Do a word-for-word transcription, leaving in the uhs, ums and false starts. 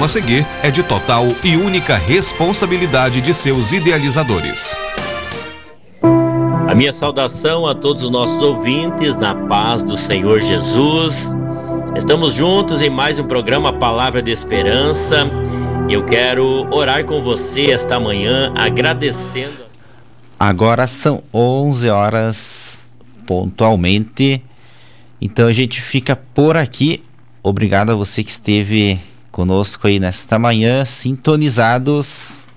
programa a seguir é de total e única responsabilidade de seus idealizadores. A minha saudação a todos os nossos ouvintes, na paz do Senhor Jesus. Estamos juntos em mais um programa Palavra de Esperança. Eu quero orar com você esta manhã, agradecendo. Agora são onze horas pontualmente. Então a gente fica por aqui. Obrigado a você que esteve conosco aí nesta manhã, sintonizados